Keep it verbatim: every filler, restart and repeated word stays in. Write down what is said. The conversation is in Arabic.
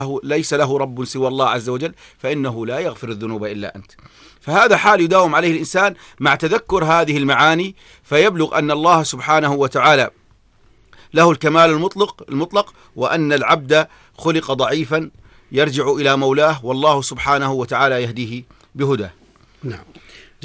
ليس له رب سوى الله عز وجل، فإنه لا يغفر الذنوب إلا أنت. فهذا حال يداوم عليه الإنسان مع تذكر هذه المعاني، فيبلغ أن الله سبحانه وتعالى له الكمال المطلق المطلق وأن العبد خلق ضعيفا يرجع إلى مولاه، والله سبحانه وتعالى يهديه بهداه. نعم.